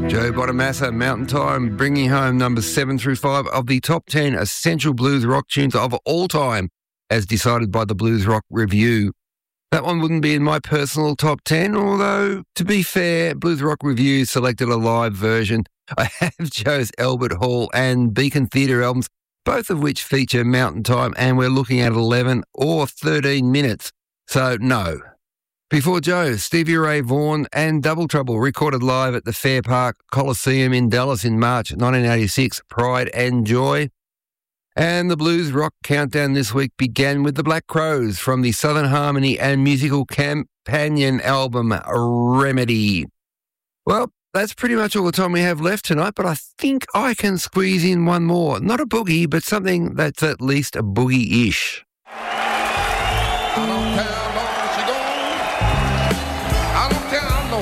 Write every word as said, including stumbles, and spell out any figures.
Joe Bonamassa, Mountain Time, bringing home numbers seven through five of the top ten essential blues rock tunes of all time, as decided by the Blues Rock Review. That one wouldn't be in my personal top ten, although, to be fair, Blues Rock Review selected a live version. I have Joe's Albert Hall and Beacon Theatre albums, both of which feature Mountain Time, and we're looking at eleven or thirteen minutes. So, no. Before Joe, Stevie Ray Vaughan and Double Trouble recorded live at the Fair Park Coliseum in Dallas in March nineteen eighty-six, Pride and Joy. And the Blues Rock Countdown this week began with the Black Crowes from the Southern Harmony and Musical Companion album Remedy. Well, that's pretty much all the time we have left tonight, but I think I can squeeze in one more. Not a boogie, but something that's at least a boogie-ish. I don't care.